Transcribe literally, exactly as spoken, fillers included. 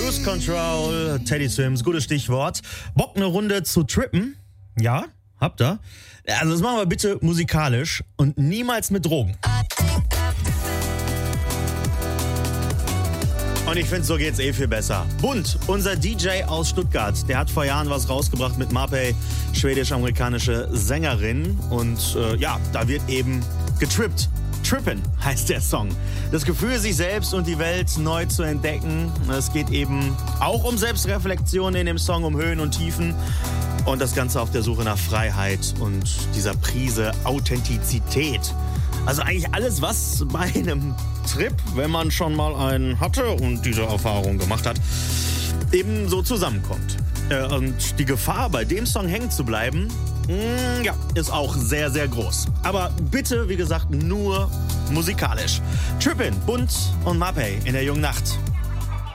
Cruise Control, Teddy Swims, gutes Stichwort. Bock, eine Runde zu trippen? Ja, habt ihr? Also das machen wir bitte musikalisch und niemals mit Drogen. Und ich finde, so geht's eh viel besser. Bunt, unser D J aus Stuttgart, der hat vor Jahren was rausgebracht mit Mapei, schwedisch-amerikanische Sängerin. Und äh, ja, da wird eben getrippt. Trippin' heißt der Song. Das Gefühl, sich selbst und die Welt neu zu entdecken. Es geht eben auch um Selbstreflexion in dem Song, um Höhen und Tiefen. Und das Ganze auf der Suche nach Freiheit und dieser Prise Authentizität. Also eigentlich alles, was bei einem Trip, wenn man schon mal einen hatte und diese Erfahrung gemacht hat, eben so zusammenkommt. Und die Gefahr, bei dem Song hängen zu bleiben, mh, ja, ist auch sehr, sehr groß. Aber bitte, wie gesagt, nur musikalisch. Trippin', Bunt und Mapei in der jungen Nacht.